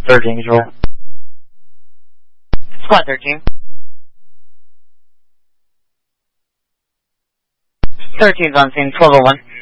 13 control. Squad 13. 13's on scene, 1201.